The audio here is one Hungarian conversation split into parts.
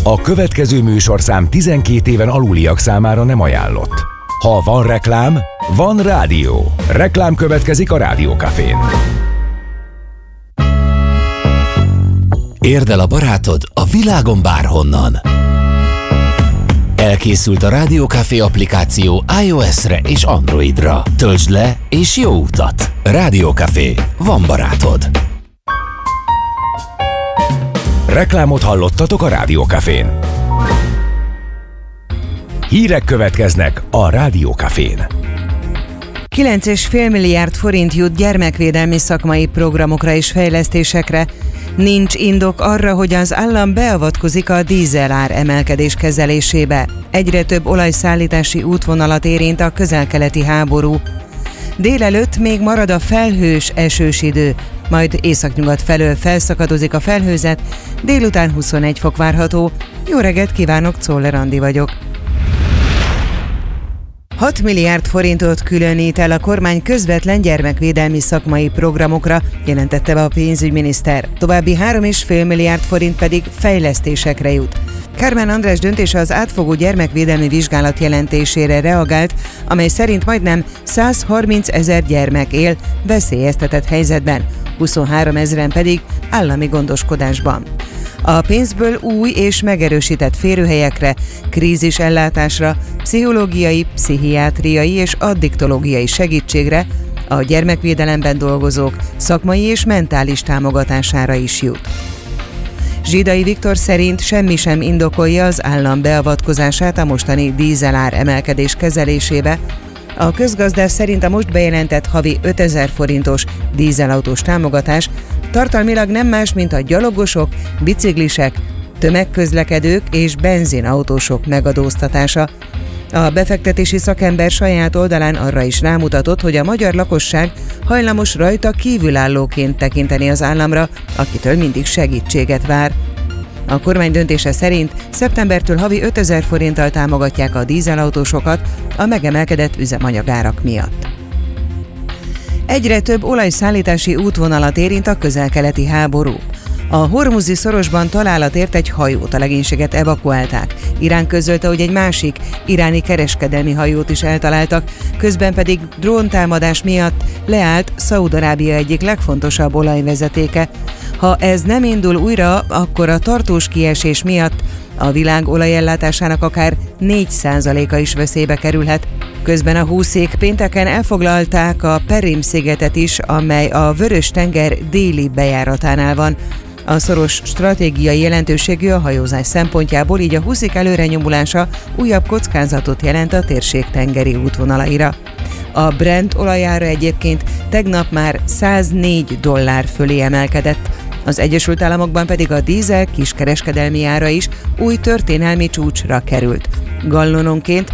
A következő műsorszám 12 éven aluliak számára nem ajánlott. Ha van reklám, van rádió. Reklám következik a Rádiókafén. Érd el a barátod a világon bárhonnan. Elkészült a Rádiókafé applikáció iOS-re és Androidra. Töltsd le és jó utat! Rádiókafé. Van barátod. Reklámot hallottatok a Rádiókafén. Hírek következnek a Rádiókafén. 9,5 milliárd forint jut gyermekvédelmi szakmai programokra és fejlesztésekre. Nincs indok arra, hogy az állam beavatkozik a dízelár emelkedés kezelésébe. Egyre több olajszállítási útvonalat érint a közel-keleti háború. Délelőtt még marad a felhős, esős idő, majd északnyugat felől felszakadozik a felhőzet, délután 21 fok várható. Jó reggelt kívánok, Czoller Andi vagyok. 6 milliárd forintot különít el a kormány közvetlen gyermekvédelmi szakmai programokra, jelentette be a pénzügyminiszter. További 3,5 milliárd forint pedig fejlesztésekre jut. Kármán András döntése az átfogó gyermekvédelmi vizsgálat jelentésére reagált, amely szerint majdnem 130 000 gyermek él veszélyeztetett helyzetben, 23 000-en pedig állami gondoskodásban. A pénzből új és megerősített férőhelyekre, krízisellátásra, pszichológiai, pszichiátriai és addiktológiai segítségre, a gyermekvédelemben dolgozók szakmai és mentális támogatására is jut. Zsidai Viktor szerint semmi sem indokolja az állam beavatkozását a mostani dízelár emelkedés kezelésébe. A közgazdász szerint a most bejelentett havi 5000 forintos dízelautós támogatás tartalmilag nem más, mint a gyalogosok, biciklisek, tömegközlekedők és benzinautósok megadóztatása. A befektetési szakember saját oldalán arra is rámutatott, hogy a magyar lakosság hajlamos rajta kívülállóként tekinteni az államra, akitől mindig segítséget vár. A kormány döntése szerint szeptembertől havi 5000 forinttal támogatják a dízelautósokat a megemelkedett üzemanyagárak miatt. Egyre több olajszállítási útvonalat érint a közel-keleti háború. A Hormuzi szorosban találat ért egy hajót, a legénységet evakuálták. Irán közölte, hogy egy másik iráni kereskedelmi hajót is eltaláltak, közben pedig dróntámadás miatt leállt Szaúd-Arábia egyik legfontosabb olajvezetéke. Ha ez nem indul újra, akkor a tartós kiesés miatt a világ olajellátásának akár 4%-a is veszélybe kerülhet. Közben a húszék pénteken elfoglalták a Perim-szigetet is, amely a Vörös-tenger déli bejáratánál van. A szoros stratégiai jelentőségű a hajózás szempontjából, így a huszik előrenyomulása újabb kockázatot jelent a térség tengeri útvonalaira. A Brent olajára egyébként tegnap már $104 fölé emelkedett. Az Egyesült Államokban pedig a dízel kiskereskedelmi ára is új történelmi csúcsra került. Gallononként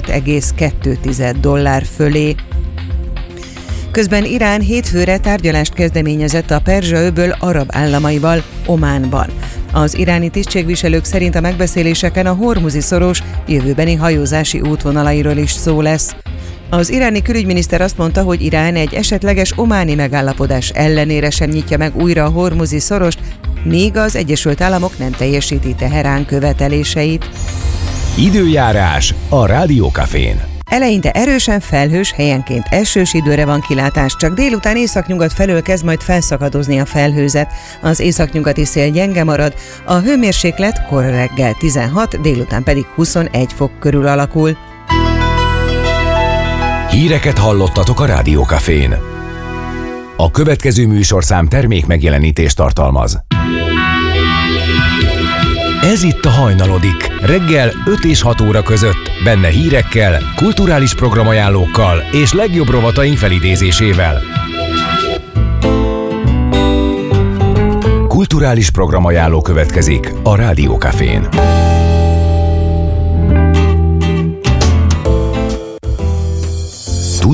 $6,2 fölé. Közben Irán hétfőre tárgyalást kezdeményezett a Perzsa-öböl arab államaival Ománban. Az iráni tisztségviselők szerint a megbeszéléseken a Hormuzi szoros jövőbeni hajózási útvonalairól is szó lesz. Az iráni külügyminiszter azt mondta, hogy Irán egy esetleges ománi megállapodás ellenére sem nyitja meg újra a Hormuzi szorost, míg az Egyesült Államok nem teljesíti Teherán követeléseit. Időjárás a Rádiókafén. Eleinte erősen felhős, helyenként esős időre van kilátás, csak délután északnyugat felől kezd majd felszakadozni a felhőzet. Az északnyugati szél gyenge marad, a hőmérséklet kora reggel 16, délután pedig 21 fok körül alakul. Híreket hallottatok a Rádiókafén. A következő műsorszám termék megjelenítést tartalmaz. Ez itt a Hajnalodik, reggel 5 és 6 óra között, benne hírekkel, kulturális programajánlókkal és legjobb rovataink felidézésével. Kulturális programajánló következik a Rádiókafén.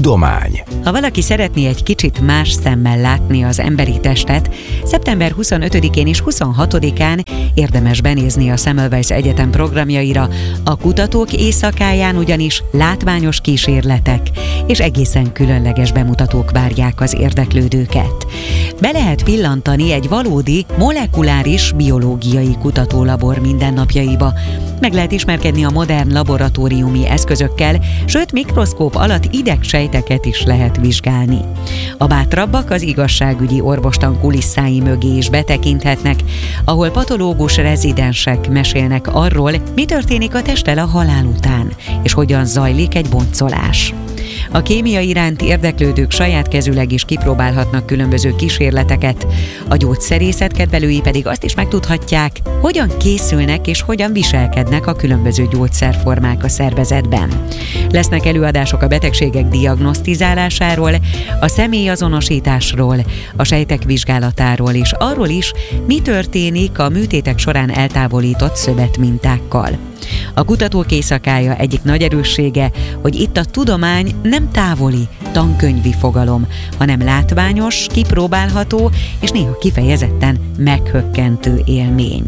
Tudomány. Ha valaki szeretné egy kicsit más szemmel látni az emberi testet, szeptember 25-én és 26-án érdemes benézni a Semmelweis Egyetem programjaira. A kutatók éjszakáján ugyanis látványos kísérletek és egészen különleges bemutatók várják az érdeklődőket. Be lehet pillantani egy valódi molekuláris biológiai kutatólabor mindennapjaiba. Meg lehet ismerkedni a modern laboratóriumi eszközökkel, sőt mikroszkóp alatt idegsejteket is lehet vizsgálni. A bátrabbak az igazságügyi orvostan kulisszái mögé is betekinthetnek, ahol patológus rezidensek mesélnek arról, mi történik a testtel a halál után, és hogyan zajlik egy boncolás. A kémia iránt érdeklődők saját kezüleg is kipróbálhatnak különböző kísérleteket, a gyógyszerészet kedvelői pedig azt is megtudhatják, hogyan készülnek és hogyan viselkednek a különböző gyógyszerformák a szervezetben. Lesznek előadások a betegségek diagnosztizálásáról, a személyazonosításról, a sejtek vizsgálatáról és arról is, mi történik a műtétek során eltávolított szövetmintákkal. A kutatók éjszakája egyik nagy erőssége, hogy itt a tudomány nem távoli, tankönyvi fogalom, hanem látványos, kipróbálható és néha kifejezetten meghökkentő élmény.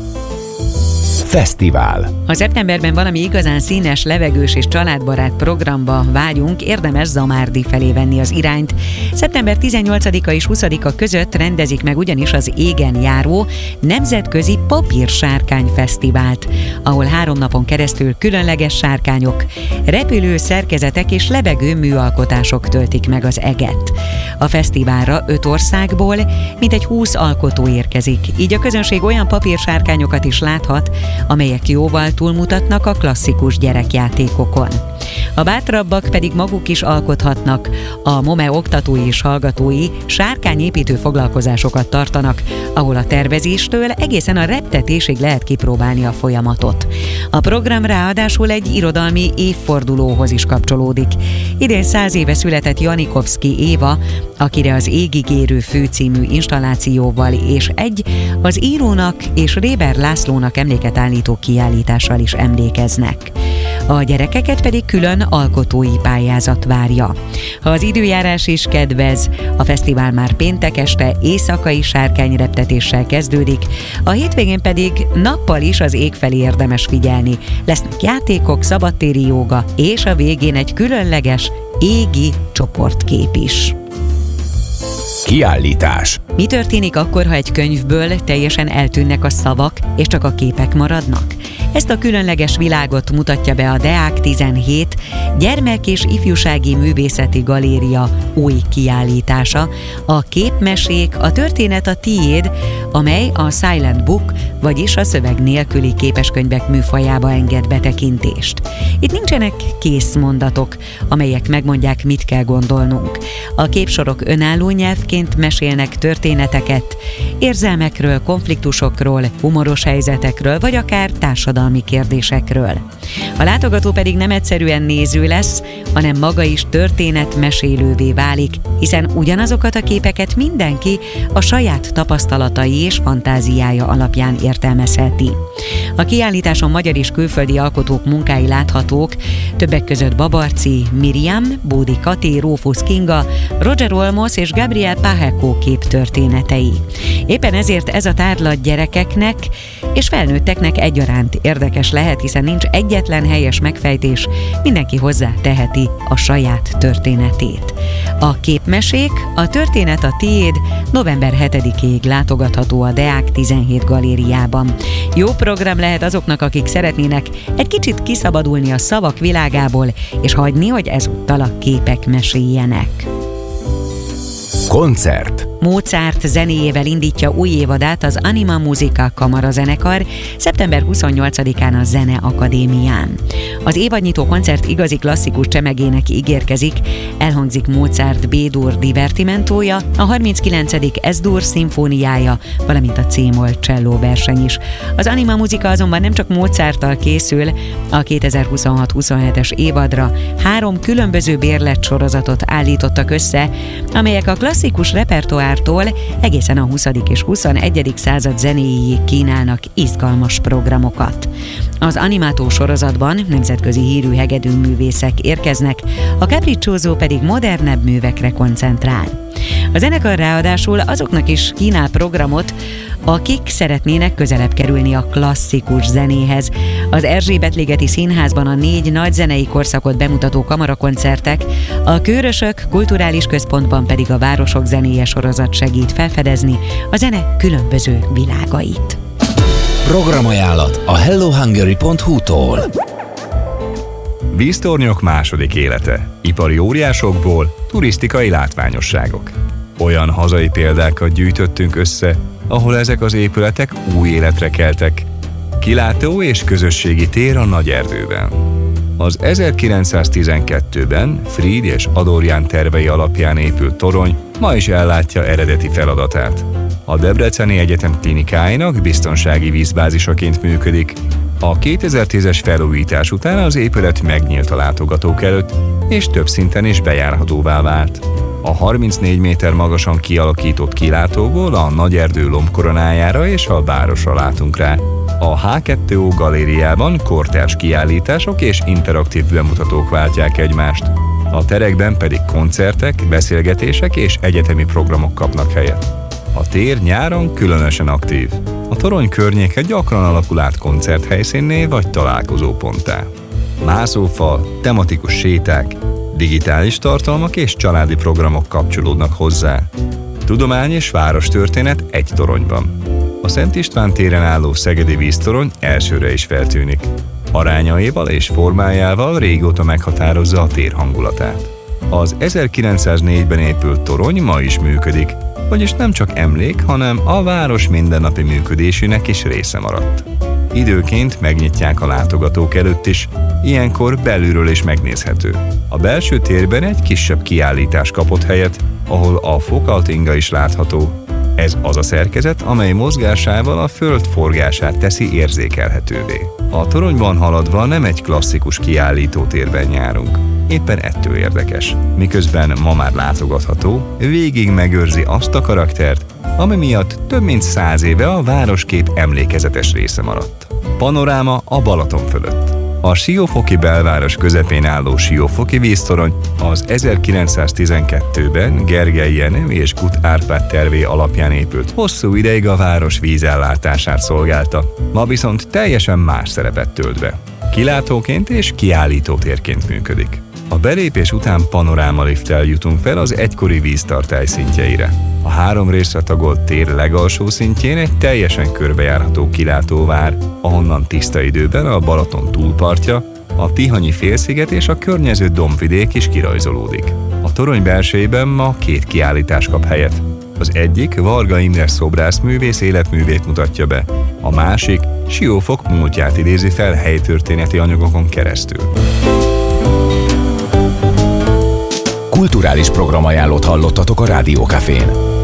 Fesztivál. Ha szeptemberben valami igazán színes, levegős és családbarát programba vágyunk, érdemes Zamárdi felé venni az irányt. Szeptember 18-a és 20-a között rendezik meg ugyanis az égen járó Nemzetközi Papírsárkány Fesztivált, ahol 3 napon keresztül különleges sárkányok, repülő szerkezetek és lebegő műalkotások töltik meg az eget. A fesztiválra 5 országból mintegy 20 alkotó érkezik, így a közönség olyan papírsárkányokat is láthat, amelyek jóval túlmutatnak a klasszikus gyerekjátékokon. A bátrabbak pedig maguk is alkothatnak. A MOME oktatói és hallgatói sárkányépítő foglalkozásokat tartanak, ahol a tervezéstől egészen a reptetésig lehet kipróbálni a folyamatot. A program ráadásul egy irodalmi évfordulóhoz is kapcsolódik. Idén 100 éve született Janikovszky Éva, akire az Égig érő főcímű installációval és egy az írónak és Réber Lászlónak emléket állító kiállítással is emlékeznek. A gyerekeket pedig külön alkotói pályázat várja. Ha az időjárás is kedvez, a fesztivál már péntek este éjszakai sárkányreptetéssel kezdődik, a hétvégén pedig nappal is az ég felé érdemes figyelni. Lesznek játékok, szabadtéri jóga, és a végén egy különleges égi csoportkép is. Kiállítás. Mi történik akkor, ha egy könyvből teljesen eltűnnek a szavak, és csak a képek maradnak? Ezt a különleges világot mutatja be a Deák 17 gyermek- és ifjúsági művészeti galéria új kiállítása, a Képmesék, a történet a tiéd, amely a Silent Book, vagyis a szöveg nélküli képeskönyvek műfajába enged betekintést. Itt nincsenek készmondatok, amelyek megmondják, mit kell gondolnunk. A képsorok önálló nyelvként mesélnek történeteket, érzelmekről, konfliktusokról, humoros helyzetekről, vagy akár társadalmi kérdésekről. A látogató pedig nem egyszerűen néző lesz, hanem maga is történetmesélővé válik, hiszen ugyanazokat a képeket mindenki a saját tapasztalatai és fantáziája alapján értelmezheti. A kiállításon magyar és külföldi alkotók munkái láthatók, többek között Babarci Miriam, Bódi Kati, Rófusz Kinga, Roger Olmos és Gabriel Pacheco képtörténetei. Éppen ezért ez a tárlat gyerekeknek és felnőtteknek egyaránt érdekes lehet, hiszen nincs egyetlen helyes megfejtés, mindenki hozzá teheti a saját történetét. A Képmesék, a történet a tiéd november 7-ig látogatható a Deák 17 galériában. Jó program lehet azoknak, akik szeretnének egy kicsit kiszabadulni a szavak világából, és hagyni, hogy ezúttal a képek meséljenek. Koncert. Mozart zenéjével indítja új évadát az Anima Musica kamarazenekar szeptember 28-án a Zene Akadémián. Az évadnyitó koncert igazi klasszikus csemegének ígérkezik, elhangzik Mozart B-dur divertimentója, a 39. S-dur szimfóniája, valamint a C-moll cselló verseny is. Az Anima Musica azonban nem csak Mozarttal készül, a 2026-27-es évadra 3 különböző bérlet sorozatot állítottak össze, amelyek a klasszikus repertoár februártól egészen a 20. és 21. század zenéjéig kínálnak izgalmas programokat. Az Animátó sorozatban nemzetközi hírű hegedűművészek érkeznek, a Capriccioso pedig modernebb művekre koncentrál. A zenekar ráadásul azoknak is kínál programot, akik szeretnének közelebb kerülni a klasszikus zenéhez. Az Erzsébet-ligeti Színházban a 4 nagy zenei korszakot bemutató kamarakoncertek, a Kőrösök Kulturális Központban pedig a Városok zenéje sorozat segít felfedezni a zene különböző világait. Programajánlat a hellohungary.hu-tól. Víztornyok második élete. Ipari óriásokból turisztikai látványosságok. Olyan hazai példákat gyűjtöttünk össze, ahol ezek az épületek új életre keltek. Kilátó és közösségi tér a Nagyerdőben. Az 1912-ben Fried és Adorján tervei alapján épült torony ma is ellátja eredeti feladatát. A Debreceni Egyetem klinikáinak biztonsági vízbázisaként működik. A 2010-es felújítás után az épület megnyílt a látogatók előtt, és több szinten is bejárhatóvá vált. A 34 méter magasan kialakított kilátóból a Nagyerdő lombkoronájára és a városra látunk rá. A H2O galériában kortárs kiállítások és interaktív bemutatók váltják egymást. A terekben pedig koncertek, beszélgetések és egyetemi programok kapnak helyet. A tér nyáron különösen aktív. A torony környéke gyakran alakul át koncerthelyszínné vagy találkozóponttá. Mászófal, tematikus séták, digitális tartalmak és családi programok kapcsolódnak hozzá. Tudomány és várostörténet egy toronyban. A Szent István téren álló szegedi víztorony elsőre is feltűnik. Arányaival és formájával régóta meghatározza a tér hangulatát. Az 1904-ben épült torony ma is működik, vagyis nem csak emlék, hanem a város mindennapi működésének is része maradt. Időként megnyitják a látogatók előtt is, ilyenkor belülről is megnézhető. A belső térben egy kisebb kiállítás kapott helyet, ahol a fokaltinga is látható. Ez az a szerkezet, amely mozgásával a föld forgását teszi érzékelhetővé. A toronyban haladva nem egy klasszikus kiállítótérben járunk. Éppen ettől érdekes. Miközben ma már látogatható, végig megőrzi azt a karaktert, ami miatt több mint 100 éve a városkép emlékezetes része maradt. Panoráma a Balaton fölött. A Siófoki belváros közepén álló Siófoki víztorony az 1912-ben Gergely Jenő és Gut Árpád tervé alapján épült, hosszú ideig a város vízellátását szolgálta, ma viszont teljesen más szerepet tölt be. Kilátóként és kiállítótérként működik. A belépés után panorámalifttel jutunk fel az egykori víztartály szintjeire. A 3 részre tagolt tér legalsó szintjén egy teljesen körbejárható kilátó vár, ahonnan tiszta időben a Balaton túlpartja, a Tihanyi félsziget és a környező dombvidék is kirajzolódik. A torony belsejében ma 2 kiállítás kap helyet. Az egyik Varga Imre szobrászművész életművét mutatja be, a másik Siófok múltját idézi fel helytörténeti anyagokon keresztül. Kulturális programajánlót hallottatok a Rádió Cafén.